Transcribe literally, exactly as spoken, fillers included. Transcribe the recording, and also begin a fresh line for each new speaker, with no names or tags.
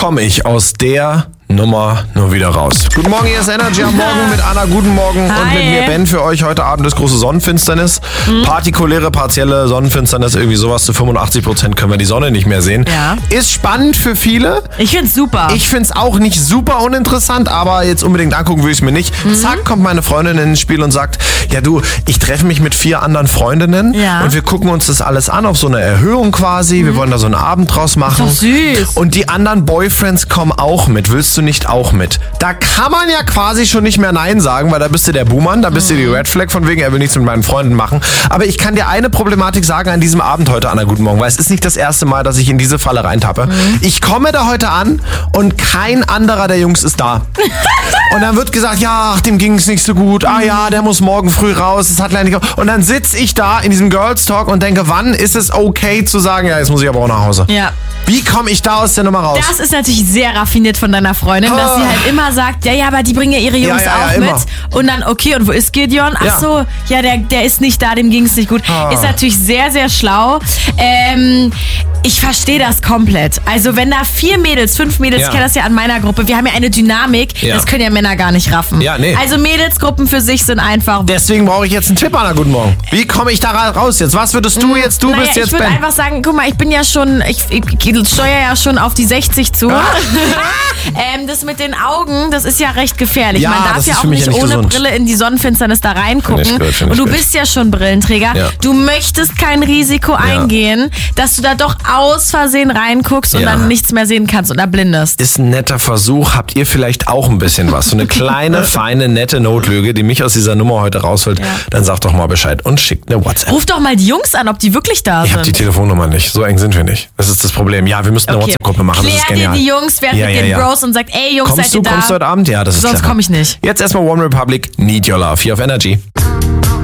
komme ich aus der Nummer nur wieder raus? Guten Morgen, hier ist Energy am Morgen mit Anna. Guten Morgen.
Hi.
Und mit mir Ben für euch. Heute Abend ist große Sonnenfinsternis. Mhm. Partikuläre, partielle Sonnenfinsternis. Irgendwie sowas zu fünfundachtzig Prozent können wir die Sonne nicht mehr sehen.
Ja.
Ist spannend für viele.
Ich find's super.
Ich find's auch nicht super uninteressant, aber jetzt unbedingt angucken will ich es mir nicht. Mhm. Zack, kommt meine Freundin ins Spiel und sagt, ja du, ich treffe mich mit vier anderen Freundinnen
Ja.
und wir gucken uns das alles an auf so eine Erhöhung quasi. Mhm. Wir wollen da so einen Abend draus machen.
Ist doch süß.
Und die anderen Boyfriends kommen auch mit. Willst du nicht auch mit? Da kann man ja quasi schon nicht mehr Nein sagen, weil da bist du der Buhmann, da bist du die Red Flag von wegen, er will nichts mit meinen Freunden machen. Aber ich kann dir eine Problematik sagen an diesem Abend heute, Anna, guten Morgen, weil es ist nicht das erste Mal, dass ich in diese Falle reintappe. Mhm. Ich komme da heute an und kein anderer der Jungs ist da. Und dann wird gesagt, ja, ach, dem ging es nicht so gut. Ah ja, der muss morgen früh raus. Das hat leider nicht ge- Und dann sitze ich da in diesem Girls Talk und denke, wann ist es okay zu sagen, ja, jetzt muss ich aber auch nach Hause.
Ja.
Wie komme ich da aus der Nummer raus?
Das ist natürlich sehr raffiniert von deiner Freundin, dass
Ah.
sie halt immer sagt, ja, ja, aber die bringen ja ihre Jungs
Ja, ja, ja,
auch
immer.
mit. Und dann, okay, und wo ist Gideon? Ach
Ja.
so, ja, der, der ist nicht da, dem ging es nicht gut.
Ah.
Ist natürlich sehr, sehr schlau. Ähm, ich verstehe das komplett. Also wenn da vier Mädels, fünf Mädels,
Ja.
ich kenne das ja an meiner Gruppe, wir haben ja eine Dynamik,
Ja.
das können ja Männer gar nicht raffen.
Ja, nee.
Also Mädelsgruppen für sich sind einfach...
Deswegen brauche ich jetzt einen Tipp, Anna, guten Morgen. Wie komme ich da raus jetzt? Was würdest du jetzt? Du
naja,
bist jetzt
ich würde
Ben.
einfach sagen, guck mal, ich bin ja schon, ich, ich, ich steuere ja schon auf die sechzig zu.
Ah.
ähm, das mit den Augen, das ist ja recht gefährlich.
Ja,
Man darf
das
ja
ist
auch
für mich
nicht
ja nicht
ohne
gesund.
Brille in die Sonnenfinsternis da reingucken.
Find ich gut, find
Und
ich
du
gut.
bist ja schon Brillenträger.
Ja.
Du möchtest kein Risiko eingehen, dass du da doch aus Versehen reinguckst und
Ja.
dann nichts mehr sehen kannst und erblindest.
Ist ein netter Versuch. Habt ihr vielleicht auch ein bisschen was? So eine kleine, feine, nette Notlüge, die mich aus dieser Nummer heute rausholt?
Ja.
Dann sagt doch mal Bescheid und schickt eine WhatsApp.
Ruf doch mal die Jungs an, ob die wirklich da
Ich
sind.
habe die Telefonnummer nicht. So eng sind wir nicht. Das ist das Problem. Ja, wir müssten eine
Okay.
WhatsApp-Gruppe machen.
Klär
das ist
dir
genial.
die Jungs, werd
Ja,
mit
ja,
den
ja.
Bros und sagt, ey Jungs,
Kommst
seid
du,
ihr da?
kommst du heute Abend? Ja, das ist
Sonst
clever.
komme ich nicht.
Jetzt erstmal One Republic, Need Your Love hier auf Energy.